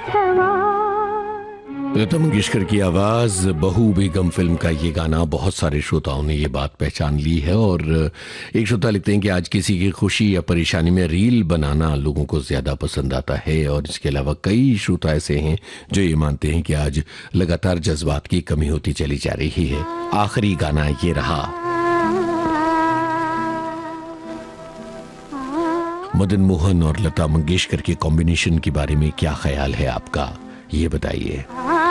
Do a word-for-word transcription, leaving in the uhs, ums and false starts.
लता मंगेशकर की आवाज, बहू बेगम फिल्म का ये गाना, बहुत सारे श्रोताओं ने ये बात पहचान ली है। और एक श्रोता लिखते हैं कि आज किसी की खुशी या परेशानी में रील बनाना लोगों को ज्यादा पसंद आता है। और इसके अलावा कई श्रोता ऐसे हैं जो ये मानते हैं कि आज लगातार जज्बात की कमी होती चली जा रही है। आखिरी गाना ये रहा। मदन मोहन और लता मंगेशकर के कॉम्बिनेशन के बारे में क्या ख्याल है आपका, ये बताइए।